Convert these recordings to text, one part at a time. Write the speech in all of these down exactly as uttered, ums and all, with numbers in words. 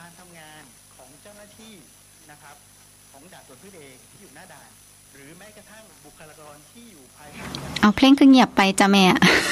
การทำงานของเจ้าหน้าที่นะครับของด่านตรวจพืชเองที่อยู่หน้าด่านหรือแม้กระทั่งบุคลากรที่อยู่ภายในเอาเพลงก็เงียบไปจ้ะแม่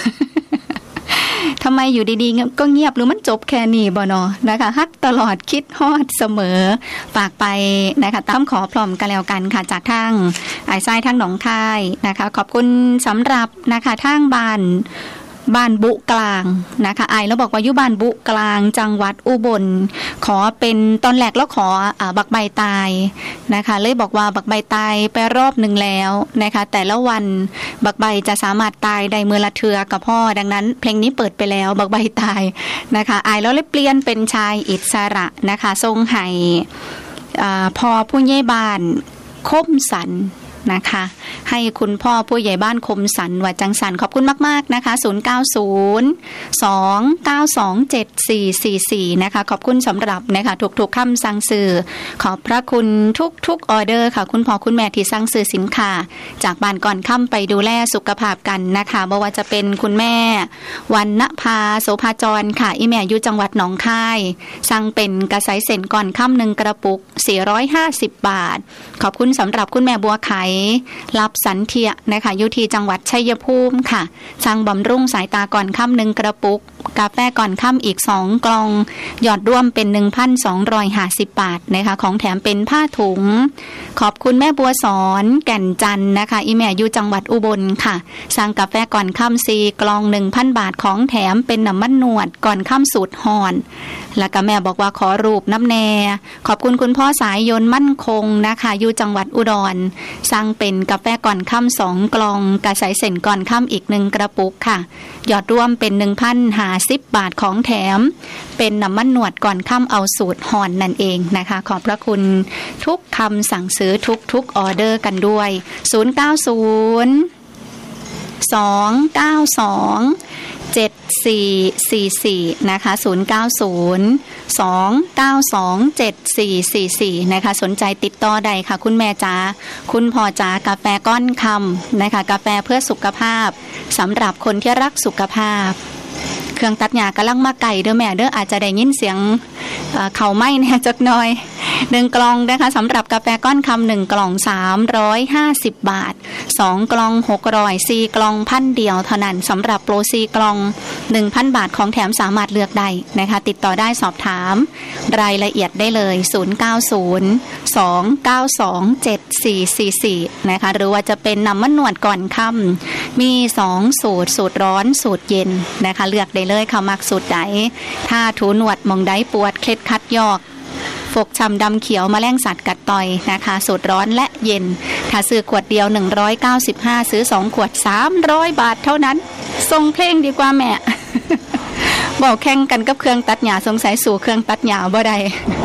ทำไมอยู่ดีๆก็เงียบหรือมันจบแค่นี้บ่เนาะนะคะฮักตลอดคิดฮอดเสมอฝากไปนะคะตามขอพร้อมกันแล้วกันค่ะจากทางไอ้ไส้ทางหนองคายนะคะขอบคุณสำหรับนะคะทางบ้านบ้านบุกลางนะคะไอแล้วบอกว่าอยู่บ้านบุกลางจังหวัดอุบลขอเป็นตอนแรกแล้วขออ่าบักใบตายนะคะเลยบอกว่าบักใบตายไปรอบหนึ่งแล้วนะคะแต่ละวันบักใบจะสามารถตายได้มือละเทือกับพ่อดังนั้นเพลงนี้เปิดไปแล้วบักใบตายนะคะไอแล้วเลยเปลี่ยนเป็นชายอิสระนะคะทรงไห้อ่าพอผู้ใหญ่บ้านคมสันนะคะให้คุณพ่อผู้ใหญ่บ้านคมสันวัดจังสันขอบคุณมากๆนะคะศูนย์ เก้า ศูนย์ สอง เก้า สอง เจ็ด สี่ สี่ สี่นะคะขอบคุณสำหรับนะคะทุกๆคำสั่งซื้อขอบพระคุณทุกๆออเดอร์ค่ะคุณพ่อคุณแม่ที่สั่งซื้อสินค้าจากบ้านก่อนค่ำไปดูแลสุขภาพกันนะคะบ่ว่าจะเป็นคุณแม่วรรณภาโสภาจรค่ะอีแม่อยู่จังหวัดหนองคายสั่งเป็นกระไสเส้นก่อนค่ำหนึ่งกระปุกสี่ร้อยห้าสิบบาทขอบคุณสำหรับคุณแม่บัวไขรับสันเทียนะคะอยู่ที่จังหวัดชัยภูมิค่ะสั่งบำรุงสายตาก่อนค่ำหนึ่งกระปุกกาแฟก่อนค่ำอีกสองกล่องยอดรวมเป็น หนึ่งพันสองร้อยห้าสิบ บาทนะคะของแถมเป็นผ้าถุงขอบคุณแม่บัวสอนแก่นจันนะคะอีแม่อยู่จังหวัดอุบลค่ะสั่งกาแฟก่อนค่ำสี่กล่อง หนึ่งพัน บาทของแถมเป็นน้ำมันนวดก่อนค่ำสูตรหอนแล้วก็แม่บอกว่าขอรูปน้ำแน่ขอบคุณคุณพ่อสายยนต์มั่นคงนะคะอยู่จังหวัดอุดรสั่งเป็นกาแฟก่อนค่ำสองกล่องกระสายเส้นก่อนค่ำอีกหนึ่งกระปุกค่ะยอดรวมเป็น หนึ่งพันห้าสิบ บาทของแถมเป็นน้ำมันนวดก่อนค่ำเอาสูตรหอนนั่นเองนะคะขอบพระคุณทุกคำสั่งซื้อทุกทุกออเดอร์กันด้วยศูนย์ เก้า ศูนย์ สอง เก้า สอง เจ็ด สี่ สี่ สี่นะคะศูนย์ เก้า ศูนย์ สอง เก้า สอง เจ็ด สี่ สี่ สี่นะคะสนใจติดต่อได้ค่ะคุณแม่จ๋าคุณพ่อจ๋ากาแฟก้อนคำนะคะกาแฟเพื่อสุขภาพสำหรับคนที่รักสุขภาพเครื่องตัดหญ้ากำลังมาไก่เด้อแม่เด้ออาจจะได้ยินเสียงเอ่อเข่าไหม้เนี่ยจักหน่อยหนึ่งกล่องนะคะสำหรับกาแฟก้อนคำหนึ่งกล่องสามร้อยห้าสิบบาทสองกล่องหกร้อยสี่กล่องพันเดียวเท่านั้นสำหรับโปรสี่กล่อง หนึ่งพัน บาทของแถมสามารถเลือกได้นะคะติดต่อได้สอบถามรายละเอียดได้เลยศูนย์ เก้า ศูนย์ สอง เก้า สอง เจ็ด สี่ สี่ สี่นะคะหรือว่าจะเป็นน้ำมันนวดก่อนค่ำมีสองสูตรสูตรร้อนสูตรเย็นนะคะเลือกได้เลยค่ะมักสูตรใดถ้าถูหนวดมองได้ปวดเคล็ดคัดยอกฟกช้ำดำเขียวแมลงสัตว์กัดต่อยนะคะสูตรร้อนและเย็นถ้าซื้อขวดเดียวหนึ่งร้อยเก้าสิบห้าซื้อสองขวดสามร้อยบาทเท่านั้นส่งเพลงดีกว่าแม่ บอกแข่งกันกับเครื่องตัดหญ้าสงสัยสู่เครื่องตัดหญ้าบ่ได้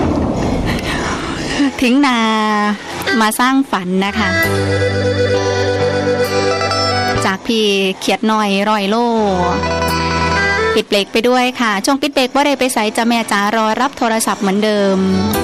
ทิ้งนามาสร้างฝันนะคะจากพี่เขียดหน่อยร้อยโลปิดเบรกไปด้วยค่ะช่วงปิดเบรกว่าได้ไปใส่จะแม่จ๋ารอรับโทรศัพท์เหมือนเดิม